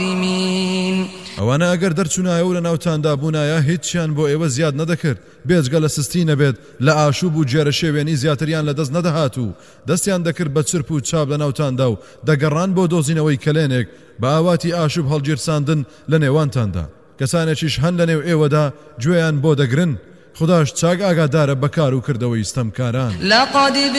ئەوانە ئەگەر دەرچوونایە و لە ناوتاندا بوونایە هیچیان بۆ ئێوە زیاد نەدەکرد بێجگە لە سستی نەبێت لە ئاشوب و جێرە شێوێنی زیاتریان لە دەست نەدەهات و دەستیان دەکرد بە چرپ و چاپ لە ناوتاندا و دەگەڕان بۆ دۆزینەوەی کلێنێک بە ئاواتی ئاشوب هەڵگیرساندن لە نێوانتاندا کەسانێکیش هەن لە نێو ئێوەدا گوێیان بۆ دەگرن خداش چاک ئاگادارە بەکار و کردەوەی ستەمکاران.